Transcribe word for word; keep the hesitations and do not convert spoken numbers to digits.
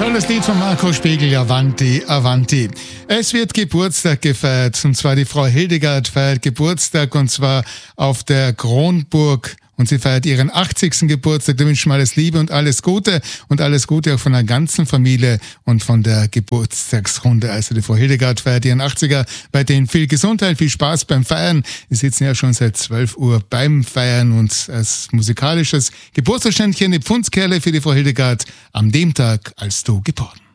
Tolles Lied von Marco Spiegel, Avanti, Avanti. Es wird Geburtstag gefeiert, und zwar die Frau Hildegard feiert Geburtstag, und zwar auf der Kronburg. Und sie feiert ihren achtzigsten Geburtstag. Da wünschen wir alles Liebe und alles Gute. Und alles Gute auch von der ganzen Familie und von der Geburtstagsrunde. Also die Frau Hildegard feiert ihren achtziger. Bei denen viel Gesundheit, viel Spaß beim Feiern. Wir sitzen ja schon seit zwölf Uhr beim Feiern. Und als musikalisches Geburtstagsständchen eine Pfundskerle für die Frau Hildegard an dem Tag, als du geboren.